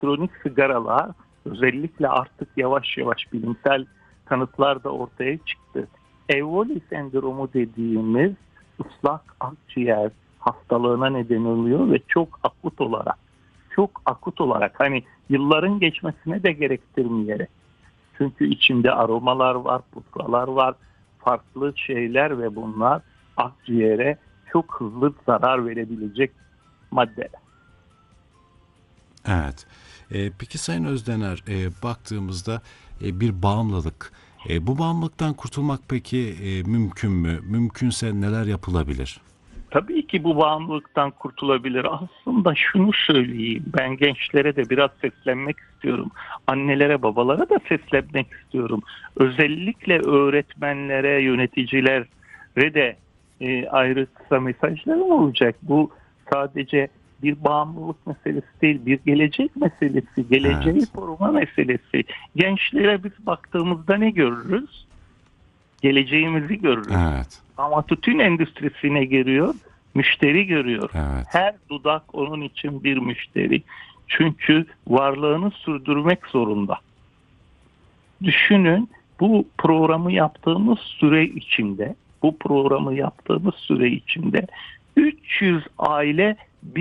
elektronik sigaralar özellikle artık yavaş yavaş bilimsel kanıtlar da ortaya çıktı. Evoli sendromu dediğimiz ıslak akciğer hastalığına neden oluyor ve çok akut olarak hani yılların geçmesine de gerektirmeyerek. Çünkü içinde aromalar var, pudralar var, farklı şeyler ve bunlar akciğere çok hızlı zarar verebilecek maddeler. Evet. Peki Sayın Özdener, baktığımızda bir bağımlılık. Bu bağımlılıktan kurtulmak peki mümkün mü? Mümkünse neler yapılabilir? Tabii ki bu bağımlılıktan kurtulabilir. Aslında şunu söyleyeyim, ben gençlere de biraz seslenmek istiyorum. Annelere, babalara da seslenmek istiyorum. Özellikle öğretmenlere, yöneticilere de ayrı kısa mesajlarım olacak. Bu sadece bir bağımlılık meselesi değil, bir gelecek meselesi, geleceği koruma meselesi. Gençlere biz baktığımızda ne görürüz? Geleceğimizi görürüz. Evet. Ama tütün endüstrisine giriyor, müşteri görüyor. Evet. Her dudak onun için bir müşteri. Çünkü varlığını sürdürmek zorunda. Düşünün, bu programı yaptığımız süre içinde 300 aile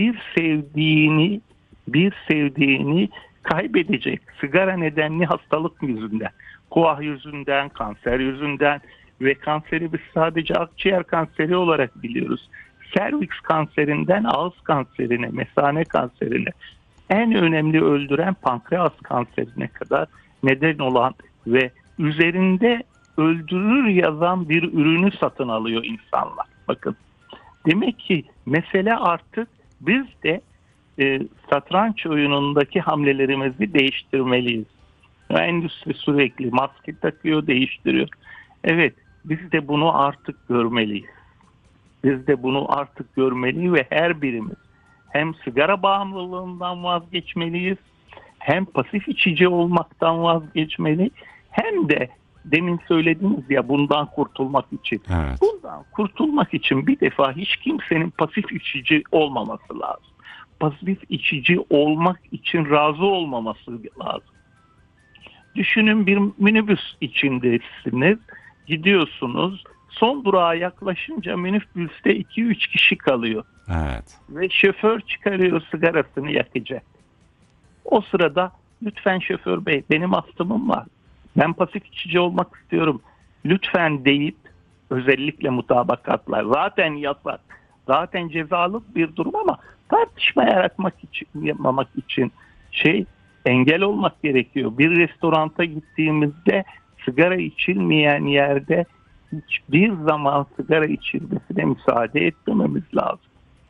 bir sevdiğini kaybedecek. Sigara nedenli hastalık yüzünden, koah yüzünden, kanser yüzünden ve kanseri biz sadece akciğer kanseri olarak biliyoruz. Serviks kanserinden ağız kanserine, mesane kanserine, en önemli öldüren pankreas kanserine kadar neden olan ve üzerinde öldürür yazan bir ürünü satın alıyor insanlar. Bakın, demek ki mesele artık biz de satranç oyunundaki hamlelerimizi değiştirmeliyiz. Endüstri sürekli maske takıyor, değiştiriyor. Evet, biz de bunu artık görmeliyiz. Ve her birimiz hem sigara bağımlılığından vazgeçmeliyiz, hem pasif içici olmaktan vazgeçmeli, hem de demin söylediniz ya bundan kurtulmak için. Evet. Bundan kurtulmak için bir defa hiç kimsenin pasif içici olmaması lazım. Pasif içici olmak için razı olmaması lazım. Düşünün, bir minibüs içindesiniz, gidiyorsunuz, son durağa yaklaşınca minibüste 2-3 kişi kalıyor. Evet. Ve şoför çıkarıyor sigarasını yakacak. O sırada lütfen şoför bey, benim astımım var, ben pasif içici olmak istiyorum, lütfen deyip, özellikle mutabakatlar zaten yasak, zaten cezalık bir durum ama tartışma yapmamak için engel olmak gerekiyor. Bir restoranta gittiğimizde sigara içilmeyen yerde hiçbir zaman sigara içilmesine müsaade etmememiz lazım.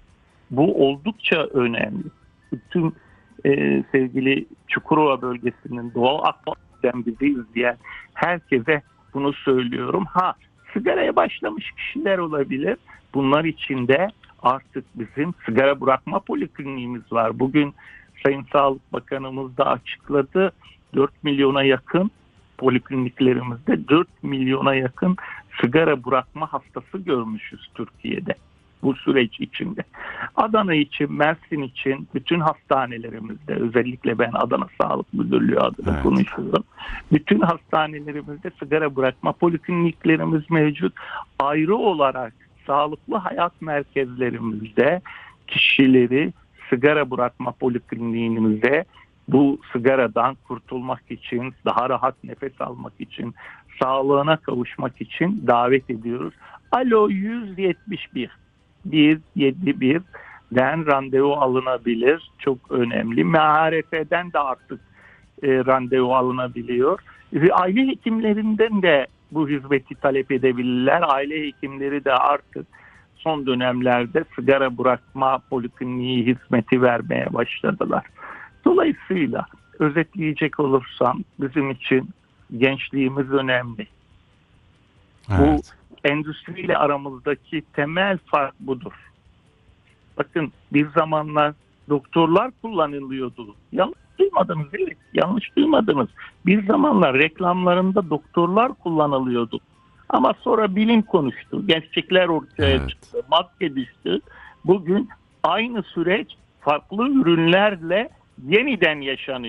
Bu oldukça önemli. Bütün sevgili Çukurova bölgesinin doğal akvaryumdan bizi izleyen herkese bunu söylüyorum. Sigaraya başlamış kişiler olabilir. Bunlar için de artık bizim sigara bırakma polikliniğimiz var. Bugün Sayın Sağlık Bakanımız da açıkladı. 4 milyona yakın polikliniklerimizde 4 milyona yakın sigara bırakma hastası görmüşüz Türkiye'de bu süreç içinde. Adana için, Mersin için bütün hastanelerimizde, özellikle ben Adana Sağlık Müdürlüğü adına konuşuyorum. Bütün hastanelerimizde sigara bırakma polikliniklerimiz mevcut. Ayrı olarak sağlıklı hayat merkezlerimizde kişileri sigara bırakma polikliniğimize bu sigaradan kurtulmak için, daha rahat nefes almak için, sağlığına kavuşmak için davet ediyoruz. Alo 171 171'den randevu alınabilir. Çok önemli. MHRF'den de artık randevu alınabiliyor. Ve aile hekimlerinden de bu hizmeti talep edebilirler. Aile hekimleri de artık son dönemlerde sigara bırakma polikliniği hizmeti vermeye başladılar. Dolayısıyla özetleyecek olursam bizim için gençliğimiz önemli. Evet. Bu endüstriyle aramızdaki temel fark budur. Bakın, bir zamanlar doktorlar kullanılıyordu. Yanlış duymadınız, evet, yanlış duymadınız. Bir zamanlar reklamlarında doktorlar kullanılıyordu. Ama sonra bilim konuştu, gerçekler ortaya çıktı, maske düştü. Bugün aynı süreç farklı ürünlerle yeniden yaşanıyor.